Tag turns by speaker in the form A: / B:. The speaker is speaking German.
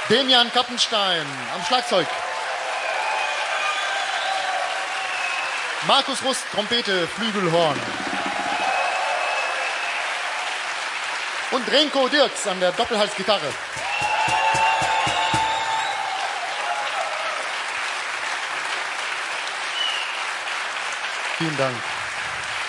A: Demian Kappenstein am Schlagzeug. Markus Rust, Trompete, Flügel, Horn. Und Renko Dirks an der Doppelhalsgitarre. Vielen Dank.